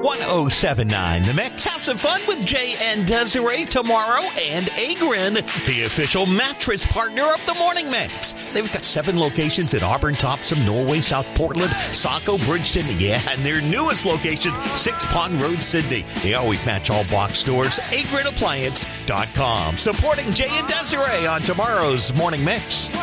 1079 The Mix. Have some fun with Jay and Desiree tomorrow, and Agrin, the official mattress partner of the Morning Mix. They've got 7 locations in Auburn, Topsom, Norway, South Portland, Saco, Bridgeton, and their newest location, 6 Pond Road, Sydney. They always match all box stores. AgrinAppliance.com. Supporting Jay and Desiree on tomorrow's Morning Mix.